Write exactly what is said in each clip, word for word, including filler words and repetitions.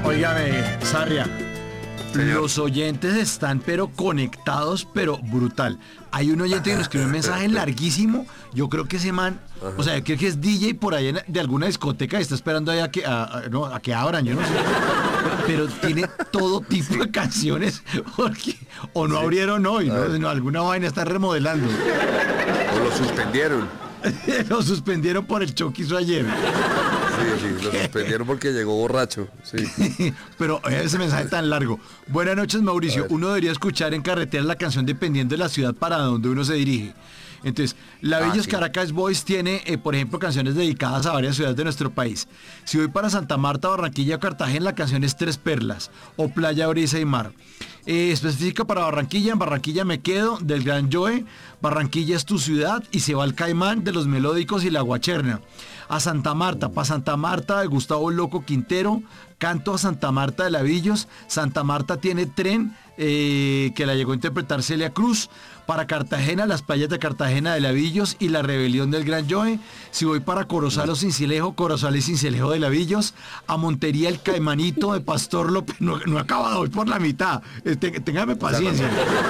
Óigame, Sarria, Señor. los oyentes están pero conectados, pero brutal. Hay un oyente que nos escribió un mensaje larguísimo. Yo creo que ese man, o sea, yo creo que es D J por ahí en- de alguna discoteca y está esperando ahí a que, a, a- no, a que abran, yo no sé. Pero tiene todo tipo de canciones, porque o no abrieron hoy, ¿no? No, alguna vaina está remodelando. O lo suspendieron. Lo suspendieron por el show que hizo ayer. Sí, sí, lo suspendieron porque llegó borracho. Sí. Pero oiga, ese mensaje tan largo. Buenas noches, Mauricio. Uno debería escuchar en carretera la canción dependiendo de la ciudad para donde uno se dirige. Entonces, Lavillos sí. Caracas Boys tiene, eh, por ejemplo, canciones dedicadas a varias ciudades de nuestro país. Si voy para Santa Marta, Barranquilla o Cartagena, la canción es Tres Perlas o Playa, Brisa y Mar. Eh, específica para Barranquilla, en Barranquilla me quedo, del Gran Joe, Barranquilla es tu ciudad y se va al Caimán de los Melódicos y la Guacherna. A Santa Marta, para Santa Marta de Gustavo Loco Quintero, Canto a Santa Marta de Lavillos, Santa Marta tiene tren, eh, que la llegó a interpretar Celia Cruz. Para Cartagena, las playas de Cartagena de Lavillos y la rebelión del Gran Joe. Si voy para Corozal o Cincelejo, Corozal y Cincelejo de Lavillos. A Montería, el Caimanito de Pastor López. No, no he acabado, voy por la mitad. Eh, te- téngame paciencia.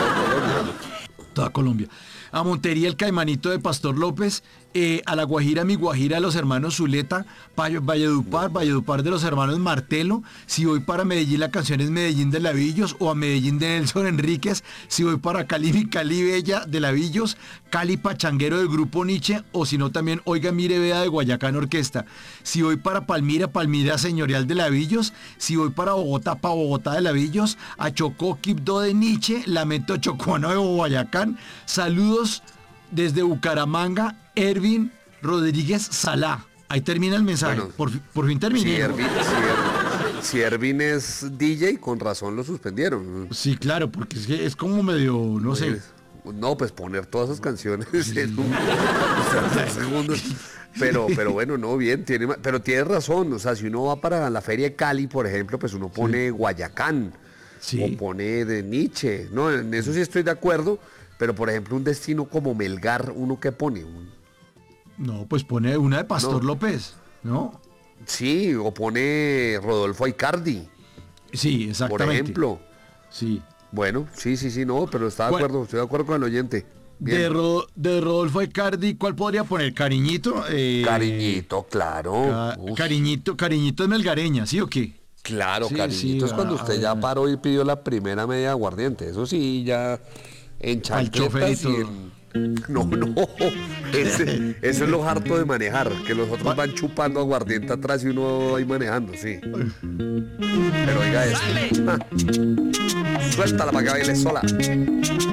Toda Colombia. A Montería, el Caimanito de Pastor López. Eh, a La Guajira, mi Guajira de los hermanos Zuleta. Valle- Valledupar, Valledupar de los hermanos Martelo. Si voy para Medellín, la canción es Medellín de Lavillos. O a Medellín de Nelson Enríquez. Si voy para Cali, mi Cali Bella de Lavillos. Cali Pachanguero del Grupo Nietzsche. O si no, también Oiga Mire Vea de Guayacán Orquesta. Si voy para Palmira, Palmira Señorial de Lavillos. Si voy para Bogotá, para Bogotá de Lavillos. A Chocó, Quibdó de Nietzsche. Lamento Chocuano de Guayacán. Saludos desde Bucaramanga, Ervin Rodríguez Salá. Ahí termina el mensaje. Bueno, por, fi- por fin Si terminé. Ervin, si Er- si Ervin es D J, con razón lo suspendieron. Sí, claro, porque es, que es como medio, no sé. No, pues poner todas esas canciones en un, o sea, dos segundos. Pero, pero bueno, no, bien, tiene, ma- pero tienes razón. O sea, si uno va para la Feria de Cali, por ejemplo, pues uno pone Guayacán. Sí. O pone de Nietzsche. No, en eso sí estoy de acuerdo. Pero, por ejemplo, un destino como Melgar, ¿uno qué pone? Un- No, pues pone una de Pastor No. López, ¿no? Sí, o pone Rodolfo Aicardi, Sí, por exactamente. ejemplo. Sí. Bueno, sí, sí, sí, no, pero está de Bueno. acuerdo, estoy de acuerdo con el oyente. Bien. De, Ro- de Rodolfo Icardi, ¿cuál podría poner? Cariñito. eh, Cariñito, claro. ca- Uf, cariñito, cariñito es melgareña, ¿sí o qué? claro, sí, cariñito sí, es cuando ah, usted ya bueno. paró y pidió la primera media aguardiente. Eso sí, ya en Al chofer y chancletas y todo. en... No, no, ese- eso es lo harto de manejar, que los otros van chupando aguardiente atrás y uno ahí manejando, sí. Pero oiga esto. Suéltala para que baile sola.